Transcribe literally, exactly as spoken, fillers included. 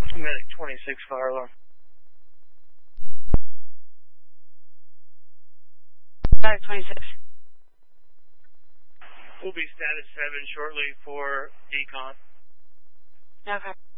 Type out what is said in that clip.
Medic twenty-six, fire alarm. Medic twenty-six. We'll be status seven shortly for decon. Okay.